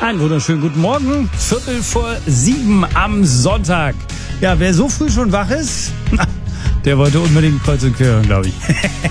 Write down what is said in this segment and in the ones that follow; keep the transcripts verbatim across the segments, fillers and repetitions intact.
Einen wunderschönen guten Morgen, Viertel vor sieben am Sonntag. Ja, wer so früh schon wach ist, der wollte unbedingt Kreuz und Quer hören, glaube ich.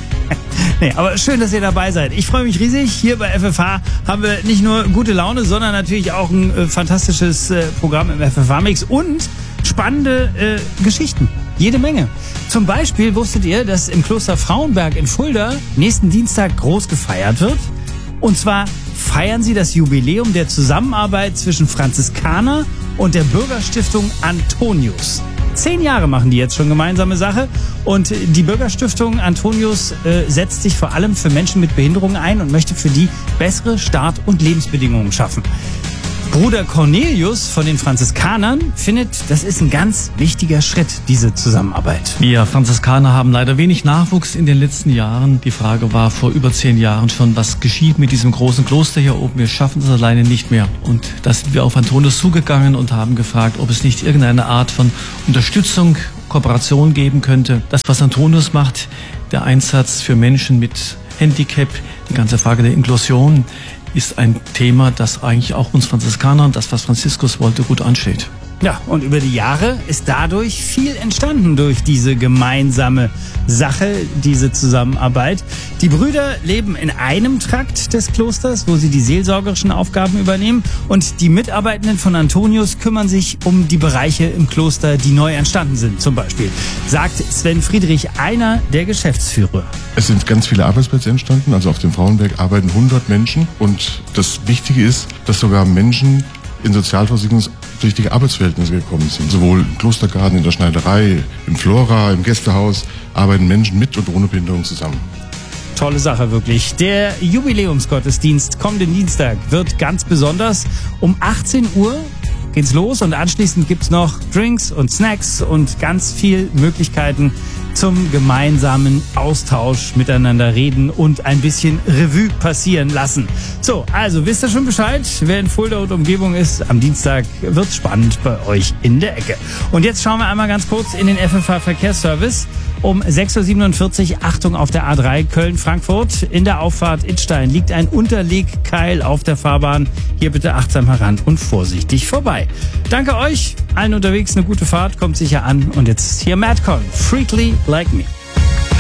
Nee, aber schön, dass ihr dabei seid. Ich freue mich riesig. Hier bei F F H haben wir nicht nur gute Laune, sondern natürlich auch ein äh, fantastisches äh, Programm im F F H-Mix und spannende äh, Geschichten. Jede Menge. Zum Beispiel wusstet ihr, dass im Kloster Frauenberg in Fulda nächsten Dienstag groß gefeiert wird? Und zwar feiern sie das Jubiläum der Zusammenarbeit zwischen Franziskaner und der Bürgerstiftung Antonius. Zehn Jahre machen die jetzt schon gemeinsame Sache und die Bürgerstiftung Antonius äh, setzt sich vor allem für Menschen mit Behinderungen ein und möchte für die bessere Start- und Lebensbedingungen schaffen. Bruder Cornelius von den Franziskanern findet, das ist ein ganz wichtiger Schritt, diese Zusammenarbeit. Wir Franziskaner haben leider wenig Nachwuchs in den letzten Jahren. Die Frage war vor über zehn Jahren schon, was geschieht mit diesem großen Kloster hier oben? Wir schaffen es alleine nicht mehr. Und da sind wir auf Antonius zugegangen und haben gefragt, ob es nicht irgendeine Art von Unterstützung, Kooperation geben könnte. Das, was Antonius macht, der Einsatz für Menschen mit Handicap, die ganze Frage der Inklusion, ist ein Thema, das eigentlich auch uns Franziskanern, das, was Franziskus wollte, gut ansteht. Ja, und über die Jahre ist dadurch viel entstanden durch diese gemeinsame Sache, diese Zusammenarbeit. Die Brüder leben in einem Trakt des Klosters, wo sie die seelsorgerischen Aufgaben übernehmen, und die Mitarbeitenden von Antonius kümmern sich um die Bereiche im Kloster, die neu entstanden sind, zum Beispiel, sagt Sven Friedrich, einer der Geschäftsführer. Es sind ganz viele Arbeitsplätze entstanden, also auf dem Frauenberg arbeiten hundert Menschen, und das Wichtige ist, dass sogar Menschen in sozialversicherungspflichtige Arbeitsverhältnisse gekommen sind. Sowohl im Klostergarten, in der Schneiderei, im Flora, im Gästehaus arbeiten Menschen mit und ohne Behinderung zusammen. Tolle Sache, wirklich. Der Jubiläumsgottesdienst kommenden Dienstag wird ganz besonders. Um achtzehn Uhr geht's los und anschließend gibt's noch Drinks und Snacks und ganz viel Möglichkeiten zum gemeinsamen Austausch, miteinander reden und ein bisschen Revue passieren lassen. So, also wisst ihr schon Bescheid? Wer in Fulda und Umgebung ist, am Dienstag wird's spannend bei euch in der Ecke. Und jetzt schauen wir einmal ganz kurz in den F F H Verkehrsservice. Um sechs Uhr siebenundvierzig, Achtung auf der A drei Köln-Frankfurt. In der Auffahrt Idstein liegt ein Unterlegkeil auf der Fahrbahn. Hier bitte achtsam heran und vorsichtig vorbei. Danke euch, allen unterwegs eine gute Fahrt, kommt sicher an. Und jetzt hier Madcon, Freakly Like Me.